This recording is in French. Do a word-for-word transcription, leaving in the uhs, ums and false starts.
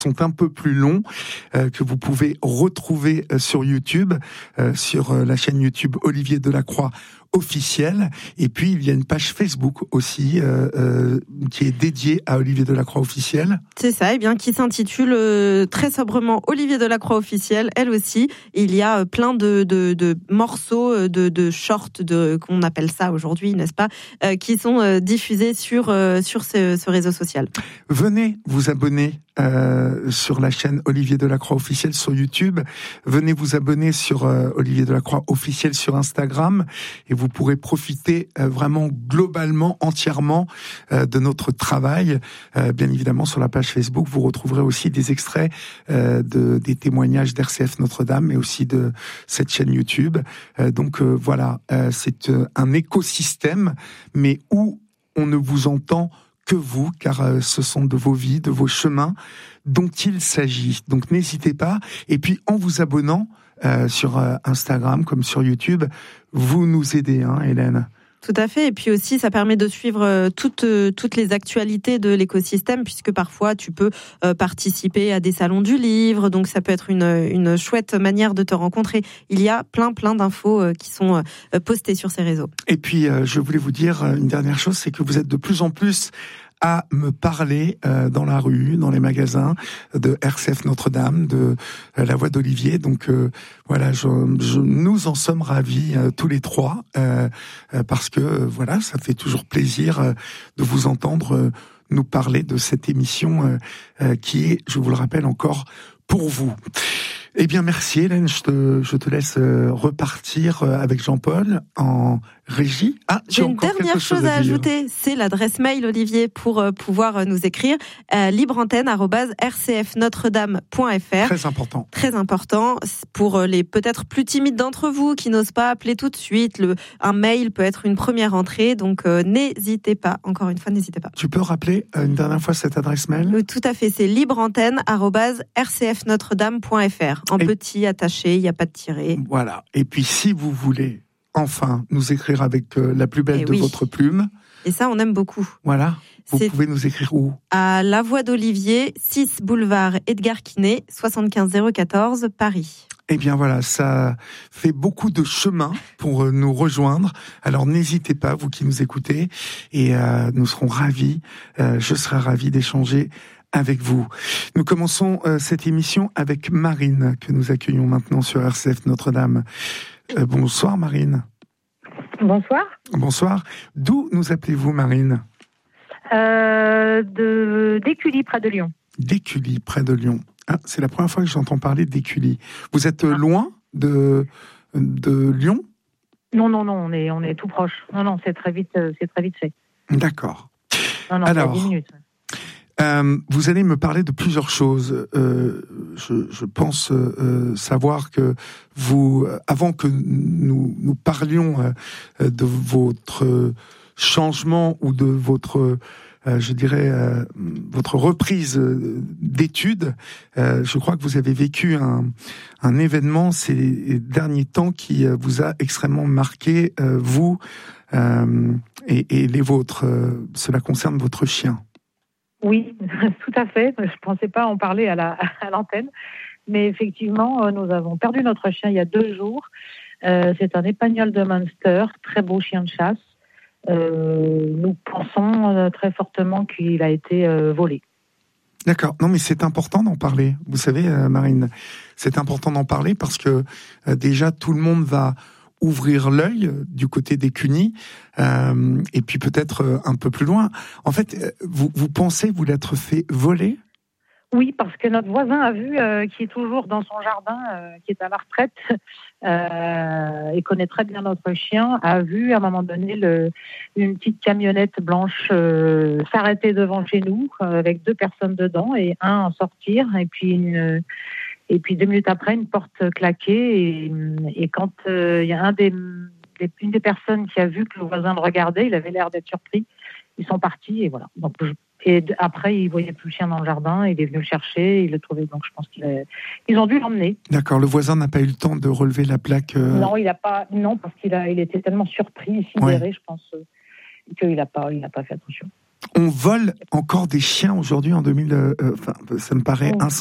sont un peu plus longs, euh, que vous pouvez retrouver euh, sur YouTube, euh, sur euh, la chaîne YouTube Olivier Delacroix officiel. Et puis il y a une page Facebook aussi euh, euh, qui est dédiée à Olivier Delacroix officiel. C'est ça, et bien qui s'intitule euh, très sobrement Olivier Delacroix officiel, elle aussi. Et il y a euh, plein de, de, de morceaux, de, de shorts, de, qu'on appelle ça aujourd'hui, n'est-ce pas, euh, qui sont euh, diffusés sur, euh, sur ce, ce réseau social. Venez vous abonner Euh, sur la chaîne Olivier Delacroix officiel sur YouTube. Venez vous abonner sur euh, Olivier Delacroix officiel sur Instagram et vous pourrez profiter euh, vraiment globalement, entièrement euh, de notre travail. Euh, bien évidemment, sur la page Facebook, vous retrouverez aussi des extraits euh, de, des témoignages d'R C F Notre-Dame, mais aussi de cette chaîne YouTube. Euh, donc euh, voilà, euh, c'est euh, un écosystème, mais où on ne vous entend que vous, car euh, ce sont de vos vies, de vos chemins dont il s'agit. Donc n'hésitez pas. Et puis en vous abonnant euh, sur euh, Instagram comme sur YouTube, vous nous aidez, hein, Hélène. Tout à fait. Et puis aussi, ça permet de suivre toutes, toutes les actualités de l'écosystème, puisque parfois, tu peux participer à des salons du livre. Donc, ça peut être une, une chouette manière de te rencontrer. Il y a plein, plein d'infos qui sont postées sur ces réseaux. Et puis, je voulais vous dire une dernière chose, c'est que vous êtes de plus en plus à me parler euh, dans la rue, dans les magasins de R C F Notre-Dame, de euh, la Voix d'Olivier. Donc euh, voilà, je, je, nous en sommes ravis euh, tous les trois euh, euh, parce que euh, voilà, ça fait toujours plaisir euh, de vous entendre euh, nous parler de cette émission euh, euh, qui est, je vous le rappelle encore, pour vous. Eh bien, merci Hélène, je te, je te laisse euh, repartir euh, avec Jean-Paul en régie. Ah, j'ai une dernière chose, chose à, à ajouter, c'est l'adresse mail, Olivier, pour euh, pouvoir nous écrire, euh, libreantenne arobase r c f notre dame point f r. Très important. Très important, pour les peut-être plus timides d'entre vous qui n'osent pas appeler tout de suite, le, un mail peut être une première entrée, donc euh, n'hésitez pas, encore une fois, n'hésitez pas. Tu peux rappeler euh, une dernière fois cette adresse mail ? euh, Tout à fait, c'est libreantenne arobase r c f notre dame point f r. En et petit, attaché, il n'y a pas de tiret. Voilà. Et puis, si vous voulez, enfin, nous écrire avec euh, la plus belle et de oui. votre plume. Et ça, on aime beaucoup. Voilà. Vous C'est pouvez nous écrire où ? À La Voix d'Olivier, six boulevard Edgar Quinet, soixante-quinze zéro quatorze, Paris. Eh bien voilà, ça fait beaucoup de chemin pour euh, nous rejoindre. Alors n'hésitez pas, vous qui nous écoutez, et euh, nous serons ravis, euh, je serai ravi d'échanger avec vous. Nous commençons euh, cette émission avec Marine, que nous accueillons maintenant sur R C F Notre-Dame. Euh, bonsoir Marine. Bonsoir. Bonsoir. D'où nous appelez-vous Marine ? euh, de, d'Écully, près de Lyon. D'Écully, près de Lyon. Ah, c'est la première fois que j'entends parler d'Écully. Vous êtes ah. loin de, de Lyon ? Non, non, non, on est, on est tout proche. Non, non, c'est très vite, c'est très vite fait. D'accord. Non, non, Alors, dix minutes. Euh, vous allez me parler de plusieurs choses. Euh, je, je pense euh, savoir que vous, avant que nous, nous parlions euh, de votre changement ou de votre, euh, je dirais, euh, votre reprise d'études, euh, je crois que vous avez vécu un, un événement ces derniers temps qui vous a extrêmement marqué, euh, vous euh, et, et les vôtres. Cela concerne votre chien. Oui, tout à fait. Je ne pensais pas en parler à, la, à l'antenne. Mais effectivement, nous avons perdu notre chien il y a deux jours. Euh, c'est un Épagnol de Munster, très beau chien de chasse. Euh, nous pensons euh, très fortement qu'il a été euh, volé. D'accord. Non, mais c'est important d'en parler. Vous savez, euh, Marine, c'est important d'en parler parce que euh, déjà, tout le monde va ouvrir l'œil du côté des Cuny, euh, et puis peut-être euh, un peu plus loin. En fait, vous, vous pensez vous l'être fait voler ? Oui, parce que notre voisin a vu, euh, qui est toujours dans son jardin, euh, qui est à la retraite, euh, et connaît très bien notre chien, a vu à un moment donné le, une petite camionnette blanche euh, s'arrêter devant chez nous, euh, avec deux personnes dedans, et un en sortir, et puis une... Et puis deux minutes après, une porte claquée. Et, et quand il euh, y a un des, des, une des personnes qui a vu que le voisin le regardait, il avait l'air d'être surpris. Ils sont partis et voilà. Donc, je, et après, il voyait plus le chien dans le jardin. Il est venu le chercher. Il l'a trouvé. Donc, je pense qu'ils ont dû l'emmener. D'accord. Le voisin n'a pas eu le temps de relever la plaque. Euh... Non, il a pas. Non, parce qu'il a, il était tellement surpris, sidéré, ouais. Je pense, euh, qu'il n'a pas, il n'a pas fait attention. On vole encore des chiens aujourd'hui en deux mille. Euh, enfin, ça me paraît oui. insensé.